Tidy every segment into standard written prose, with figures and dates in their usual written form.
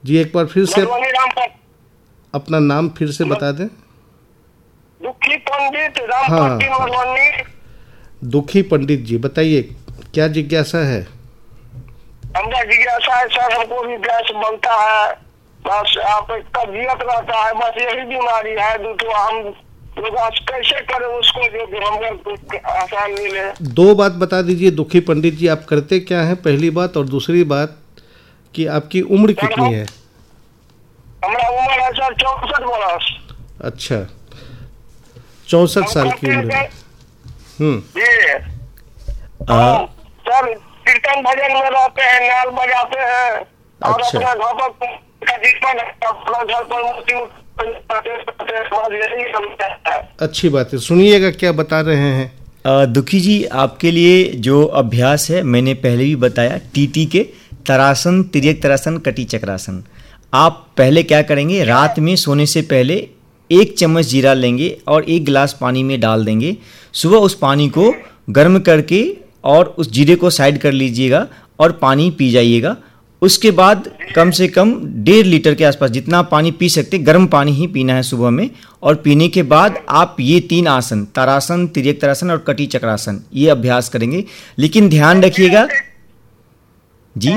जी एक बार फिर से मधुबनी रामपुर। अपना नाम फिर से बता दें। दुखी पंडित रामपट्टी मधुबनी। दुखी पंडित जी, बताइए क्या जिज्ञासा है। हमरा जिज्ञासा है सर, हमको भी गैस बनता है, बस आप तबीयत रहता है, बस यही बीमारी है। तो हम लोग आज कैसे करें उसको जो हमको आसान मिले। दो बात बता दीजिए दुखी पंडित जी, आप करते क्या हैं पहली बात, और दूसरी बात कि आपकी उम्र कितनी है। हमारा उम्र है सर 64 वर्ष। अच्छा, 64 साल की उम्र है। जी सर, कीर्तन भजन में रहते हैं, नाल बजाते हैं और अच्छा। अपना घर पर जीवन अपना घर पर मूर्ति अच्छी बात है, सुनिएगा क्या बता रहे हैं। दुखी जी, आपके लिए जो अभ्यास है मैंने पहले भी बताया, टीटी के तरासन, तिर्यक तरासन, कटी चक्रासन। आप पहले क्या करेंगे, रात में सोने से पहले 1 चम्मच जीरा लेंगे और 1 गिलास पानी में डाल देंगे। सुबह उस पानी को गर्म करके और उस जीरे को साइड कर लीजिएगा और पानी पी जाइएगा। उसके बाद कम से कम 1.5 लीटर के आसपास जितना पानी पी सकते, गर्म पानी ही पीना है सुबह में। और पीने के बाद आप ये 3 आसन, तारासन, तिर्यक तरासन और कटी चक्रासन, ये अभ्यास करेंगे। लेकिन ध्यान रखिएगा जी,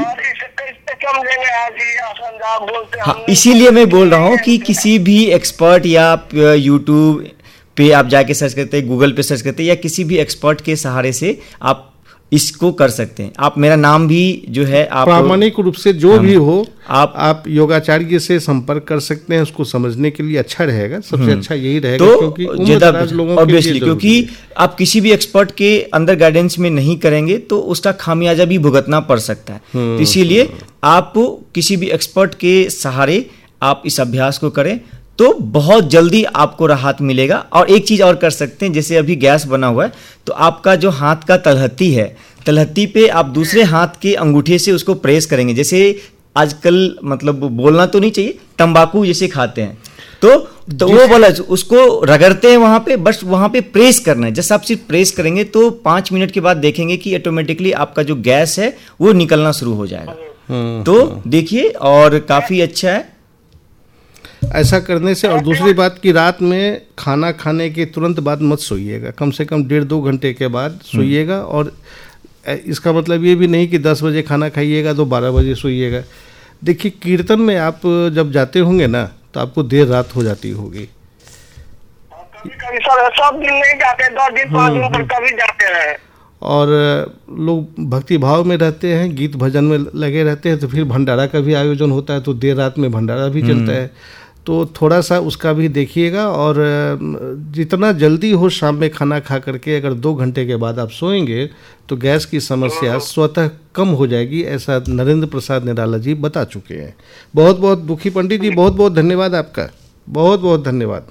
हाँ, इसीलिए मैं बोल रहा हूँ कि किसी भी एक्सपर्ट या यूट्यूब पे आप जाके सर्च करते हैं, गूगल पे सर्च करते हैं, या किसी भी एक्सपर्ट के सहारे से आप इसको कर सकते हैं। आप मेरा नाम भी जो है आप प्रामाणिक रूप से जो भी हो आप योगाचार्य से संपर्क कर सकते हैं, उसको समझने के लिए अच्छा रहेगा, सबसे अच्छा यही रहेगा। तो क्योंकि उम्रदराज लोगों के लिए ऑब्वियसली, क्योंकि आप किसी भी एक्सपर्ट के अंदर गाइडेंस में नहीं करेंगे तो उसका खामियाजा भी भुगतना पड़ सकता है। तो इसीलिए आप किसी भी एक्सपर्ट के सहारे आप इस अभ्यास को करें तो बहुत जल्दी आपको राहत मिलेगा। और एक चीज़ और कर सकते हैं, जैसे अभी गैस बना हुआ है तो आपका जो हाथ का तलहत्ती है, तलहत्ती पे आप दूसरे हाथ के अंगूठे से उसको प्रेस करेंगे। जैसे आजकल मतलब बोलना तो नहीं चाहिए, तंबाकू जैसे खाते हैं तो वो बोला उसको रगड़ते हैं वहाँ पे, बस वहाँ पे प्रेस करना है। जैसे आप सिर्फ प्रेस करेंगे तो 5 मिनट के बाद देखेंगे कि ऑटोमेटिकली आपका जो गैस है वो निकलना शुरू हो जाएगा। तो देखिए, और काफ़ी अच्छा है ऐसा करने से। और दूसरी बात कि रात में खाना खाने के तुरंत बाद मत सोइएगा, कम से कम 1.5-2 घंटे के बाद सोइएगा। और इसका मतलब ये भी नहीं कि 10 बजे खाना खाइएगा तो 12 बजे सोइएगा। देखिए, कीर्तन में आप जब जाते होंगे ना तो आपको देर रात हो जाती होगी। कभी सर सब दिन नहीं जाते, 10 दिन 5 दिन पर कभी जाते हैं। और लोग भक्ति भाव में रहते हैं, गीत भजन में लगे रहते हैं, तो फिर भंडारा का भी आयोजन होता है तो देर रात में भंडारा भी चलता है। तो थोड़ा सा उसका भी देखिएगा। और जितना जल्दी हो शाम में खाना खा करके अगर 2 घंटे के बाद आप सोएंगे तो गैस की समस्या स्वतः कम हो जाएगी, ऐसा नरेंद्र प्रसाद निराला जी बता चुके हैं। बहुत बहुत दुखी पंडित जी, बहुत बहुत धन्यवाद आपका, बहुत बहुत धन्यवाद।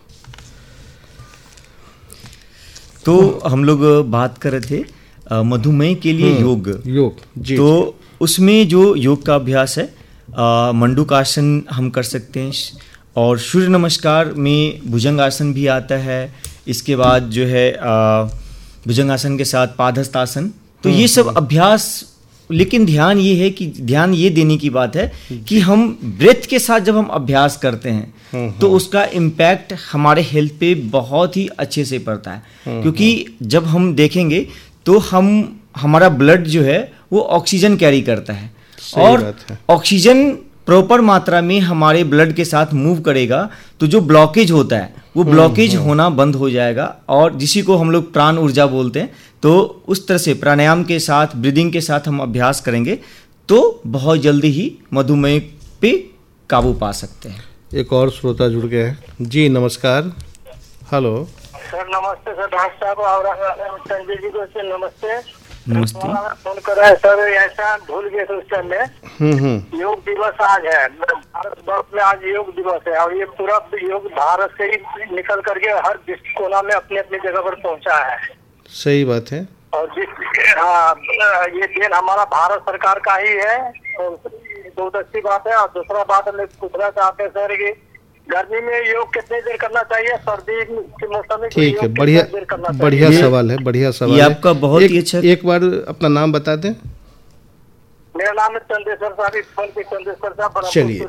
तो हम लोग बात कर रहे थे मधुमेह के लिए योग जी। तो उसमें जो योग का अभ्यास है, मंडूकासन हम कर सकते हैं, और सूर्य नमस्कार में भुजंगासन भी आता है। इसके बाद जो है भुजंगासन के साथ पादहस्तासन। तो ये सब अभ्यास, लेकिन ध्यान ये है कि ध्यान ये देने की बात है कि हम ब्रेथ के साथ जब हम अभ्यास करते हैं तो उसका इम्पैक्ट हमारे हेल्थ पे बहुत ही अच्छे से पड़ता है। क्योंकि जब हम देखेंगे तो हमारा ब्लड जो है वो ऑक्सीजन कैरी करता है, और ऑक्सीजन प्रॉपर मात्रा में हमारे ब्लड के साथ मूव करेगा तो जो ब्लॉकेज होता है वो ब्लॉकेज होना बंद हो जाएगा, और जिसी को हम लोग प्राण ऊर्जा बोलते हैं। तो उस तरह से प्राणायाम के साथ, ब्रीदिंग के साथ हम अभ्यास करेंगे तो बहुत जल्दी ही मधुमेह पे काबू पा सकते हैं। एक और श्रोता जुड़ गए हैं जी, नमस्कार। हेलो सर नमस्ते सर, डॉक्टर साहब और संजय जी को सर नमस्ते। नमस्ते। फोन कर रहा है सर, ऐसा भूल गए थे उस टाइम में। योग दिवस आज है, भारत वर्ष में आज योग दिवस है, और ये पूरा योग भारत से ही निकल करके हर कोना में अपनी अपनी जगह पर पहुंचा है। सही बात है। और ये देन हमारा भारत सरकार का ही है, बहुत अच्छी बात है। और दूसरा बात हम पूछना चाहते हैं सर कि गर्मी में योग कितनी देर करना चाहिए, सर्दी के मौसम में ठीक है, बढ़िया सवाल है, बढ़िया सवाल है आपका, बहुत ही अच्छा। एक बार अपना नाम बता दें। मेरा नाम है चंदेश्वर साहब, चंदेश्वर साहब। चलिए।